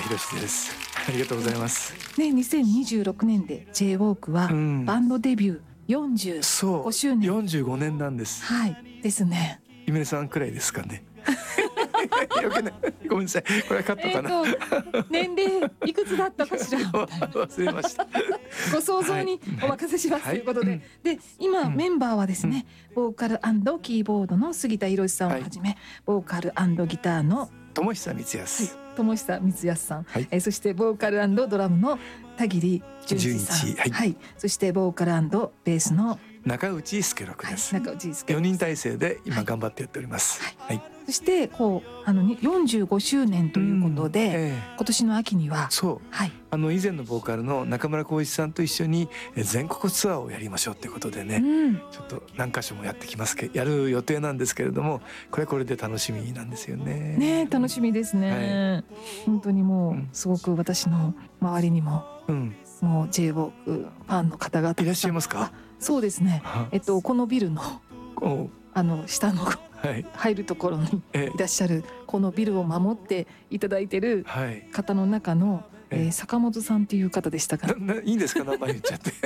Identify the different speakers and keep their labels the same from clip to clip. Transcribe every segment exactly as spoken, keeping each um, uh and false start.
Speaker 1: 博です。ありがとうございます。
Speaker 2: ね、にせんにじゅうろくねんで ジェイウォーク はバンドデビューよんじゅうごしゅうねん、
Speaker 1: そうよんじゅうごねんなんです。
Speaker 2: はいですね。
Speaker 1: ゆめねさんくらいですかね。よくない、ごめんなさい、これはカットかな。
Speaker 2: えー、年齢いくつだったかしらみたいな
Speaker 1: 忘れました。
Speaker 2: ご想像にお任せします、はい、ということで、はい、で今、うん、メンバーはですね、うん、ボーカル&キーボードの杉田博さんをはじめ、はい、ボーカル&ギターの
Speaker 1: 友久光康、はい、
Speaker 2: 友久光康さん、
Speaker 1: はい、
Speaker 2: えー、そしてボーカル&ドラムの田切純一さん、
Speaker 1: はい
Speaker 2: はい、そしてボーカル&ベースの
Speaker 1: 中内助六です、
Speaker 2: はい、中内助六
Speaker 1: よにん体制で今頑張ってやっております、
Speaker 2: はい
Speaker 1: はいはい、
Speaker 2: そしてこうあのよんじゅうごしゅうねんということで、うんえー、今年の秋には
Speaker 1: そう、はい、あの以前のボーカルの中村浩一さんと一緒に全国ツアーをやりましょうということでね、うん、ちょっと何箇所もやってきますけどやる予定なんですけれども、これこれで楽しみなんですよね。
Speaker 2: ね、楽しみですね、はい、本当にもうすごく私の周りにも、うん、もう ジェイウォーク ファンの方々
Speaker 1: いらっしゃいますか？
Speaker 2: そうですね、えっとこのビルのあの下の入るところにいらっしゃる、このビルを守っていただいてる方の中の、えー、坂本さんっていう方でしたか
Speaker 1: ら、いいんですか、名前言っちゃって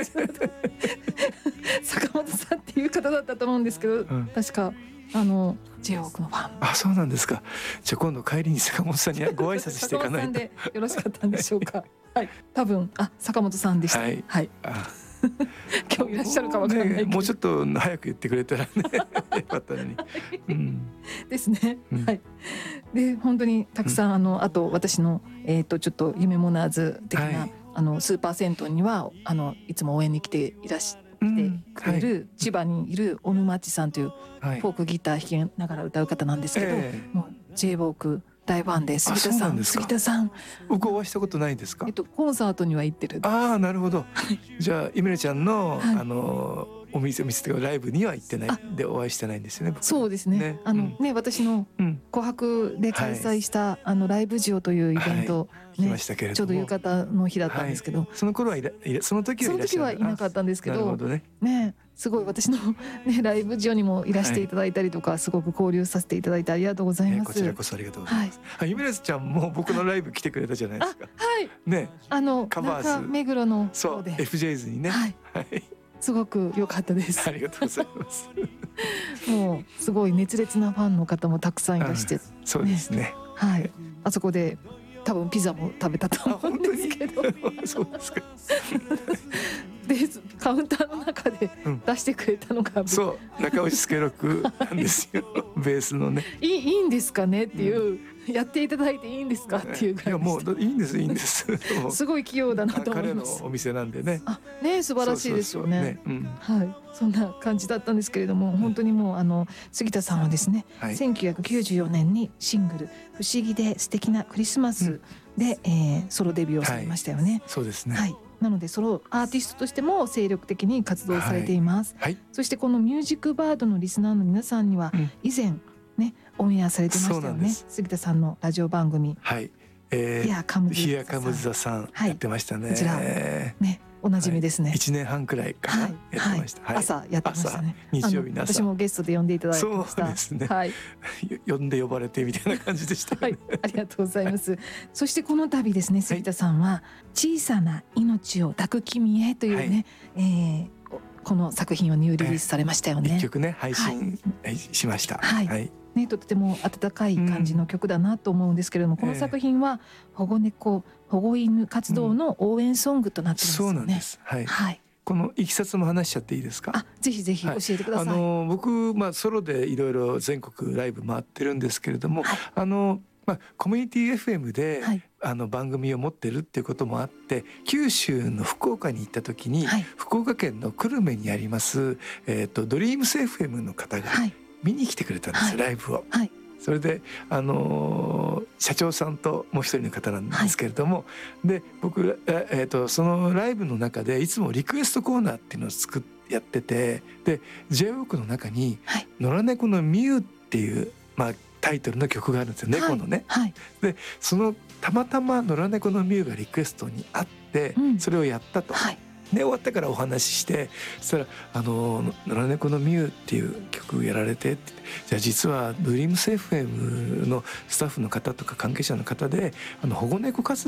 Speaker 2: 坂本さんっていう方だったと思うんですけど、うん、確かあの ジェイウォーク のファン。
Speaker 1: あ、そうなんですか。じゃあ今度帰りに坂本さんにご挨拶していかないと。
Speaker 2: 坂本さんでよろしかったんでしょうか。はい、多分あ坂本さんでした。はい、はい、あ今日いらっしゃるかわからないけど、
Speaker 1: ね、もうちょっと早く言ってくれたらねよかったのに、うん、
Speaker 2: ですね、うん、はい。で本当にたくさん、うん、あのあと私のえっ、ー、とちょっと夢モナーズ的な、はい、あのスーパー銭湯にはあのいつも応援に来ていらっしゃ来てくれる、うんはい、千葉にいる小沼地さんというフォークギター弾きながら歌う方なんですけど、えー、もう ジェイウォーク 大ファンで、杉田さん、杉田さん、
Speaker 1: 僕お会いしたことないんですか？
Speaker 2: えっとコンサートには行ってる。
Speaker 1: ああ、なるほど。じゃあゆめねちゃんの、はい、あのお店お店というかライブには行ってないでお会いしてないんですよね。
Speaker 2: そうですね。ねあの、うん、ね私の琥珀で開催した、はい、あのライブジオというイベント、はいね、ちょうど夕方の日だったんですけど、はい、
Speaker 1: その頃はいらその時はいらっしゃる。
Speaker 2: その時はいなかったんですけど、
Speaker 1: なるほどね。
Speaker 2: ねすごい私の、ね、ライブジオにもいらしていただいたりとか、はい、すごく交流させていただいてありがとうございます。
Speaker 1: こちらこそありがとうございます。はい、ゆめねちゃんも僕のライブ来てくれたじゃないですか。
Speaker 2: はい。
Speaker 1: ね
Speaker 2: あの
Speaker 1: カバーズ
Speaker 2: 目黒の
Speaker 1: そう エフジェイズ にね。
Speaker 2: はい。はいすごく良かったです。
Speaker 1: ありがとうございます。
Speaker 2: もうすごい熱烈なファンの方もたくさんいらして、ね、
Speaker 1: そうですね。
Speaker 2: はい。あそこで多分ピザも食べたと思うんですけど。
Speaker 1: そうですか。
Speaker 2: でカウンターの中で出してくれたのが、うん、
Speaker 1: そう中内助六なんですよ。ベースのね。
Speaker 2: いいいいんですかねっていう。うんやっていただいていいんですかっていうぐらい。
Speaker 1: いやもういいんですいいんです。
Speaker 2: すごい器用だなと思います。
Speaker 1: 彼のお店なんでね。
Speaker 2: あね素晴らしいですよね。はいそんな感じだったんですけれども、本当にもうあの杉田さんはですね、はい、せんきゅうひゃくきゅうじゅうよねんにシングル「不思議で素敵なクリスマスで」で、えー、ソロデビューをされましたよね。はい、
Speaker 1: そうですね。
Speaker 2: はいなのでソロアーティストとしても精力的に活動されています。はいはい、そしてこのミュージックバードのリスナーの皆さんには以前、うんね、オンエアされてましたよね。杉田さんのラジオ番組。
Speaker 1: はい。えー、
Speaker 2: ヒアカム
Speaker 1: ズザさんやってましたね。
Speaker 2: こちらね、おなじみですね。
Speaker 1: 一年半くらいかなやってました。
Speaker 2: 朝やってましたね。
Speaker 1: 日曜日の朝。
Speaker 2: 私もゲストで呼んでいただいてました。
Speaker 1: そうですね。
Speaker 2: はい。
Speaker 1: 呼んで呼ばれてみたいな感じでした。
Speaker 2: はい。ありがとうございます。そしてこの度ですね、杉田さんは小さな命を抱く君へというね、えこの作品をニューリリースされましたよね。
Speaker 1: 一曲ね配信しました。
Speaker 2: はい。ね、とても温かい感じの曲だなと思うんですけれども、うん、この作品は保護猫保護犬活動の応援ソングとなってますよね。
Speaker 1: そうなんです。はい。はい、このいきさつも話しちゃっていいですか？
Speaker 2: あ、ぜひぜひ教えてください。はい、あ
Speaker 1: の僕まあソロでいろいろ全国ライブ回ってるんですけれども、はい、あのまあコミュニティ エフエム で、はい、あの番組を持ってるっていうこともあって、九州の福岡に行った時に、はい、福岡県の久留米にあります、えー、とドリームス エフエム の方が、はい見に来てくれたんです、はい、ライブを、はい、それで、あのー、社長さんともう一人の方なんですけれども、はい、で僕、ええー、とそのライブの中でいつもリクエストコーナーっていうのを作ってやってて、で ジェイウォーク の中に「野良猫のミュウ」っていう、まあ、タイトルの曲があるんですよ、猫のね、はいはい、でそのたまたま野良猫のミュウがリクエストにあって、うん、それをやったと。はいで終わってからお話しして、そしたら「あの野良猫のミュウっていう曲やられて」って「じゃあ実はドリームス エフエム のスタッフの方とか関係者の方であの保護猫活動